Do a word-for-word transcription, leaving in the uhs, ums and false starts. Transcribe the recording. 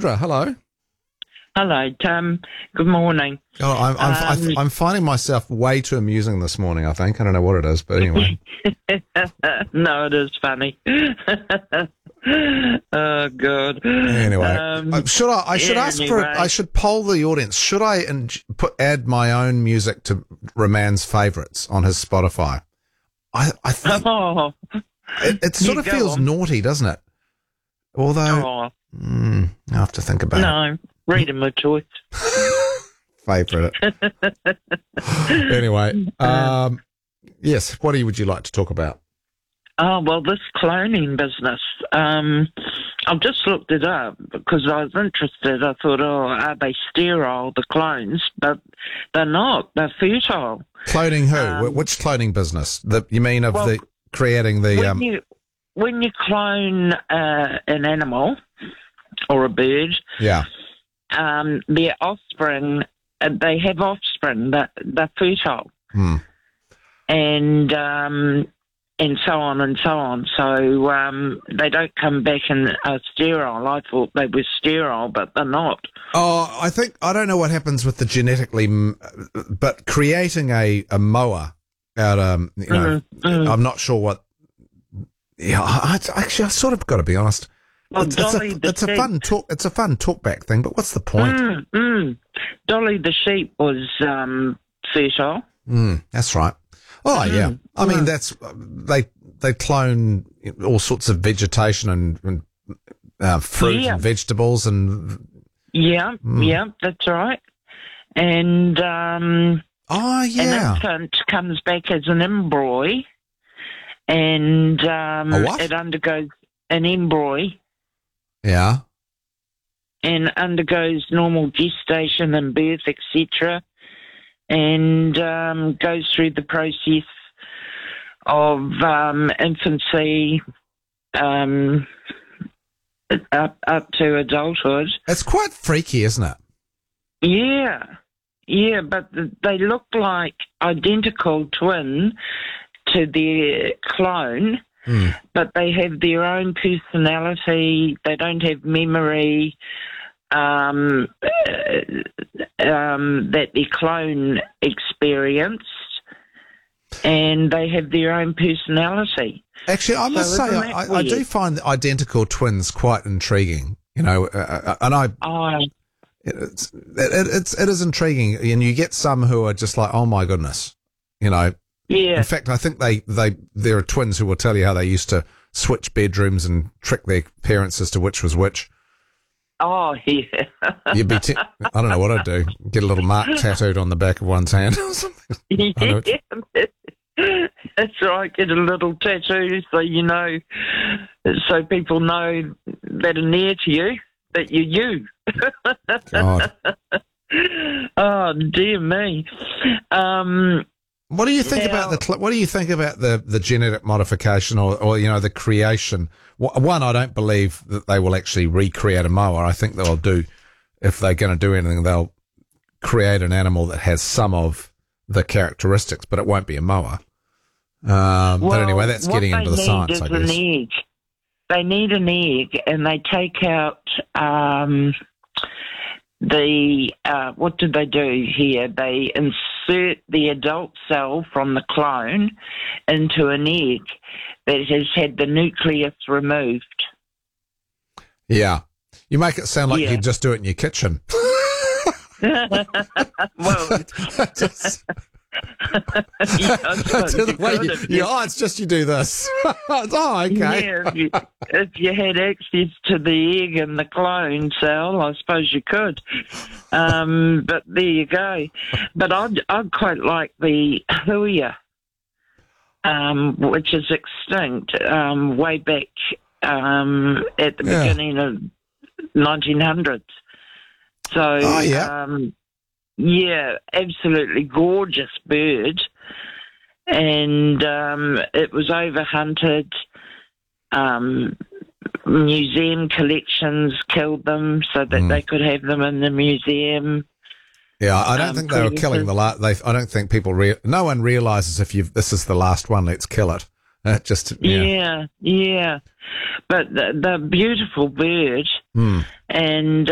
Sandra, hello. Hello, Tom. Good morning. Oh, I'm I'm, I th- Um, I'm finding myself way too amusing this morning. I think I don't know what it is, but anyway. No, it is funny. Oh, God. Anyway, Um, uh, should I? I should ask for. anyway. I should poll the audience. Should I in- put add my own music to Roman's favourites on his Spotify? I I think Oh, it, it sort You of go feels on. naughty, doesn't it? Although oh, mm, I have to think about it. no. Freedom of choice. Favourite. Anyway, um, yes. What do you, would you like to talk about? Oh, well, this cloning business. Um, I've just looked it up because I was interested. I thought, oh, are they sterile, the clones? But they're not. They're fertile. Cloning who? Um, Wh- Which cloning business? The you mean of well, the creating the When um? you when you clone uh, an animal or a bird, Yeah. um, their offspring, uh, they have offspring that they're fertile, Hmm. and um, and so on and so on. So um, they don't come back and are sterile. I thought they were sterile, but they're not. Oh, I think I don't know what happens with the genetically, m- but creating a, a mower out, um, you know, Mm, mm. I'm not sure what. Yeah, I, I, actually, I sort of got to be honest. Well, it's, it's a, Dolly the it's a sheep- fun talk. It's a fun talkback thing, but what's the point? Mm, mm. Dolly the sheep was um, fertile. Mm, that's right. Oh yeah, Mm, I mean mm. that's they they clone all sorts of vegetation and, and uh, fruit Yeah. and vegetables and Yeah, Mm. yeah, that's right. And um, oh an yeah, infant comes back as an embryo, and um, A what? it undergoes an embryo yeah. and undergoes normal gestation and birth, et cetera, and um, goes through the process of um, infancy um, up up to adulthood. It's quite freaky, isn't it? Yeah, yeah, but th- they look like identical twin to their clone, Mm. but they have their own personality. They don't have memory um, uh, um, that their clone experienced, and they have their own personality. Actually, I must So say, isn't that I, I do weird? find the identical twins quite intriguing. You know, uh, uh, and I, Oh, it's, it, it's it is intriguing, and you get some who are just like, oh my goodness, you know. yeah. In fact, I think they, they there are twins who will tell you how they used to switch bedrooms and trick their parents as to which was which. Oh, yeah. You'd be, t- I don't know what I'd do. Get a little mark tattooed on the back of one's hand or something. I know Yeah, that's right. Get a little tattoo so you know, so people know that are near to you that you're you. God. Oh dear me. Um, What do you think Now- about the? Cl- what do you think about the, the genetic modification or, or you know the creation? Wh- One, I don't believe that they will actually recreate a mower. I think they'll do, if they're going to do anything, they'll create an animal that has some of the characteristics, but it won't be a mower. Um, but well, anyway, that's what getting they into the need science, is I an guess. egg. They need an egg, and they take out um, the uh, what do they do here? They insert the adult cell from the clone into an egg that has had the nucleus removed. Yeah, you make it sound like Yeah. you just do it in your kitchen. Well, Just- yeah, I suppose to the you way could you, if you- you- oh, it's just you do this. Oh, okay. Yeah, if you, if you had access to the egg and the clone cell, I suppose you could. Um, but there you go. But I'd, I'd quite like the huia, um, which is extinct um, way back um, at the Yeah. beginning of nineteen hundreds. So, Oh, yeah. um, yeah, absolutely gorgeous bird. And um, it was overhunted. Um, museum collections killed them so that Mm. they could have them in the museum. Yeah, I don't um, think they were killing the last. They, I don't think people. Rea- no one realizes if you this is the last one, let's kill it. Uh, just yeah. Yeah, yeah. But the, the beautiful bird, Hmm. and